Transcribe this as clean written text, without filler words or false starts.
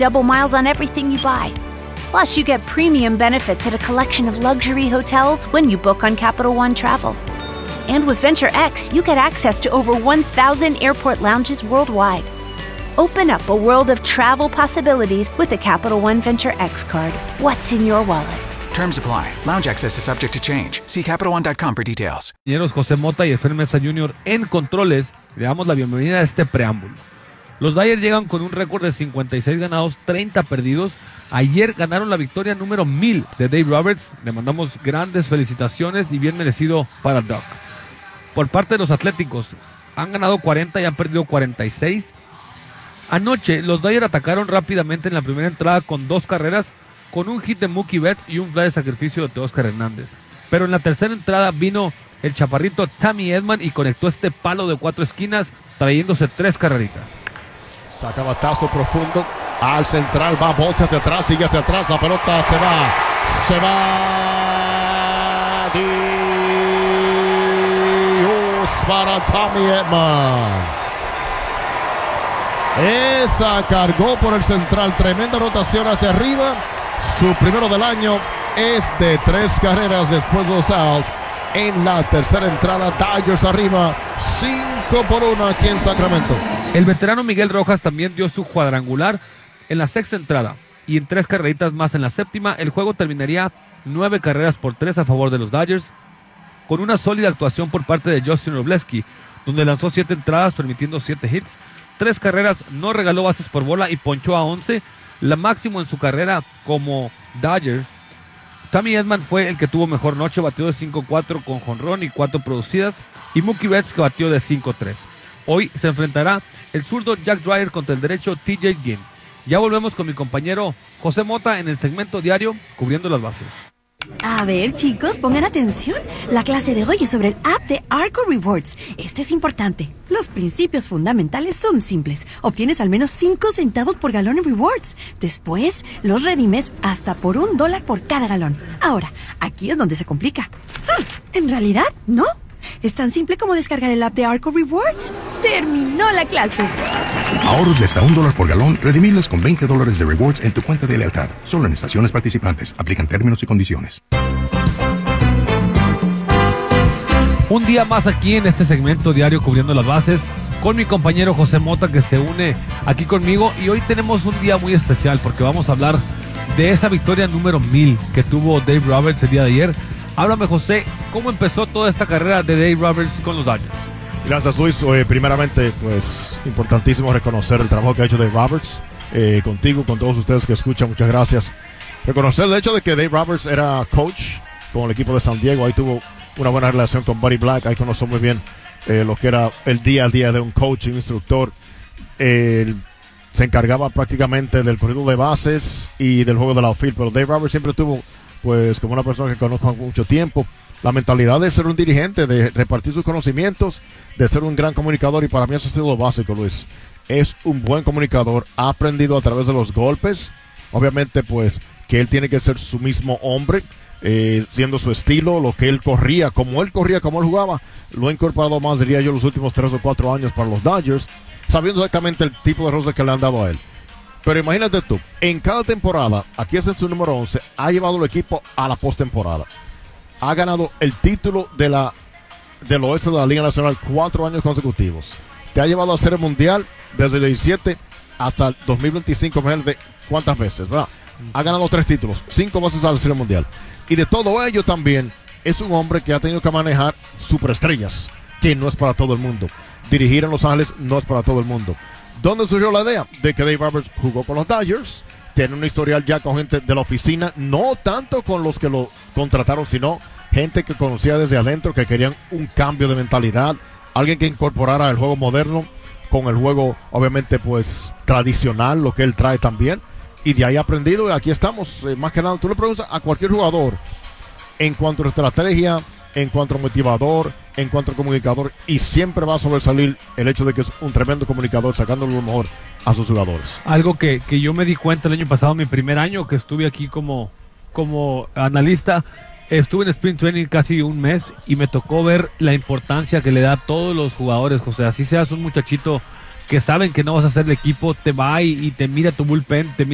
double miles on everything you buy. Plus, you get premium benefits at a collection of luxury hotels when you book on Capital One Travel. And with Venture X, you get access to over 1,000 airport lounges worldwide. Open up a world of travel possibilities with the Capital One Venture X card. What's in your wallet? Terms apply. Lounge access is subject to change. See CapitalOne.com for details. Compañeros José Mota y Efraín Mesa Jr. en controles, le damos la bienvenida a este preámbulo. Los Dyers llegan con un récord de 56 ganados, 30 perdidos. Ayer ganaron la victoria número 1000 de Dave Roberts. Le mandamos grandes felicitaciones y bien merecido para Doc. Por parte de los Atléticos, han ganado 40 y han perdido 46. Anoche, los Dyers atacaron rápidamente en la primera entrada con 2 carreras, con un hit de Mookie Betts y un fly de sacrificio de Teóscar Hernández. Pero en la tercera entrada vino el chaparrito Tommy Edman y conectó este palo de 4 esquinas, trayéndose 3 carreritas. Saca batazo profundo al central, va Bolte hacia atrás, sigue hacia atrás, la pelota se va. Dios para Tommy Edman. Esa cargó por el central, tremenda rotación hacia arriba. Su primero del año es de 3 carreras después de los outs. En la tercera entrada, Dodgers arriba 5-1 aquí en Sacramento. El veterano Miguel Rojas también dio su cuadrangular en la sexta entrada y en 3 carreritas más en la séptima. El juego terminaría 9 carreras por 3 a favor de los Dodgers, con una sólida actuación por parte de Justin Robleski, donde lanzó 7 entradas permitiendo 7 hits, 3 carreras, no regaló bases por bola y ponchó a 11, la máximo en su carrera como Dodger. Tommy Edman fue el que tuvo mejor noche, batió de 5-4 con jonrón y 4 producidas, y Mookie Betts que batió de 5-3. Hoy se enfrentará el zurdo Jack Dreyer contra el derecho TJ Ginn. Ya volvemos con mi compañero José Mota en el segmento diario cubriendo las bases. A ver, chicos, pongan atención. La clase de hoy es sobre el app de Arco Rewards. Este es importante. Los principios fundamentales son simples. Obtienes al menos 5 centavos por galón en rewards. Después, los redimes hasta por $1 por cada galón. Ahora, aquí es donde se complica. En realidad, no. Es tan simple como descargar el app de Arco Rewards. ¡Terminó la clase! Ahorros de hasta $1 por galón, redimibles con $20 de rewards en tu cuenta de lealtad. Solo en estaciones participantes. Aplican términos y condiciones. Un día más aquí en este segmento diario cubriendo las bases con mi compañero José Mota, que se une aquí conmigo, y hoy tenemos un día muy especial porque vamos a hablar de esa victoria número 1000 que tuvo Dave Roberts el día de ayer. Háblame, José, ¿cómo empezó toda esta carrera de Dave Roberts con los Dodgers? Gracias, Luis. Primeramente, pues, importantísimo reconocer el trabajo que ha hecho Dave Roberts, contigo, con todos ustedes que escuchan, muchas gracias. Reconocer el hecho de que Dave Roberts era coach con el equipo de San Diego, ahí tuvo una buena relación con Buddy Black, ahí conoció muy bien lo que era el día a día de un coach, un instructor. Se encargaba prácticamente del corrido de bases y del juego de la outfield, pero Dave Roberts siempre tuvo, pues, como una persona que conozco mucho tiempo, la mentalidad de ser un dirigente, de repartir sus conocimientos, de ser un gran comunicador, y para mí eso ha sido lo básico, Luis. Es un buen comunicador, ha aprendido a través de los golpes, obviamente, pues, que él tiene que ser su mismo hombre, siendo su estilo, lo que él corría, como él jugaba, lo ha incorporado más, diría yo, los últimos 3 o 4 años para los Dodgers, sabiendo exactamente el tipo de roster que le han dado a él. Pero imagínate tú, en cada temporada, aquí es en su número 11, ha llevado el equipo a la postemporada. Ha ganado el título del oeste de la Liga Nacional 4 años consecutivos. Te ha llevado a Serie Mundial desde el 17 hasta el 2025, imagínate cuántas veces, ¿verdad? Ha ganado 3 títulos, 5 veces a la Serie Mundial. Y de todo ello también es un hombre que ha tenido que manejar superestrellas, que no es para todo el mundo. Dirigir en Los Ángeles no es para todo el mundo. ¿Dónde surgió la idea? De que Dave Roberts jugó con los Dodgers, tiene un historial ya con gente de la oficina, no tanto con los que lo contrataron, sino gente que conocía desde adentro, que querían un cambio de mentalidad, alguien que incorporara el juego moderno con el juego, obviamente, pues, tradicional, lo que él trae también, y de ahí ha aprendido, y aquí estamos. Más que nada, tú le preguntas a cualquier jugador, en cuanto a estrategia, en cuanto a motivador, en cuanto a comunicador, y siempre va a sobresalir el hecho de que es un tremendo comunicador, sacándole lo mejor a sus jugadores. Algo que yo me di cuenta el año pasado, mi primer año que estuve aquí como analista, estuve en Spring Training casi un mes y me tocó ver la importancia que le da a todos los jugadores, José. Así seas un muchachito que saben que no vas a hacer el equipo, te va y te mira tu bullpen, te mira